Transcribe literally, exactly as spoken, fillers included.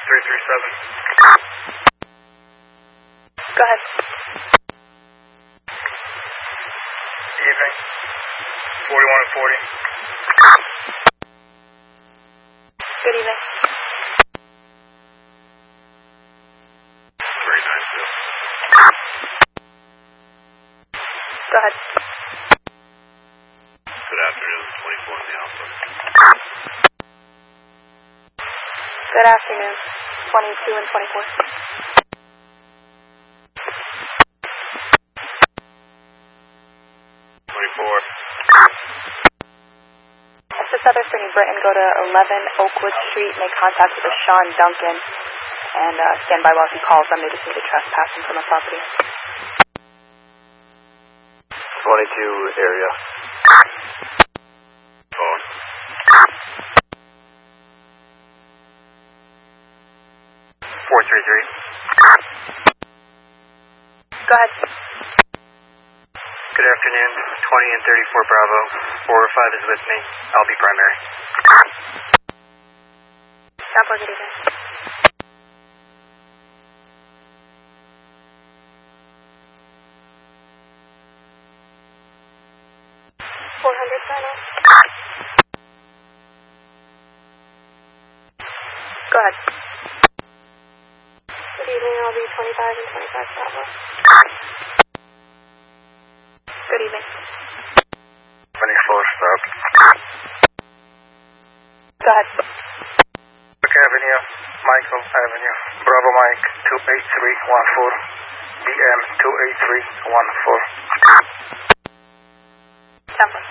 three three seven. Go ahead. Evening. forty-one and forty. Good evening. three nine two. Go ahead. Good afternoon. twenty-four in the Alpha. Good afternoon. twenty-two and twenty-four. twenty-four. S S Other for New Britain, go to eleven Oakwood Street, make contact with a Sean Duncan, and uh, stand by while he calls them. They just need to trespass from the property. twenty-two area. Phone. four three three. Go ahead. Good afternoon. twenty and thirty-four Bravo. four oh five is with me. I'll be primary. Stop for good evening. four hundred final. Go ahead. Good evening, I'll be twenty-five and twenty-five Bravo. Good evening. twenty-four stop. Go ahead. Brook Avenue, Michael Avenue, Bravo Mike, two eight three one four, B M two eight three one four. Temple.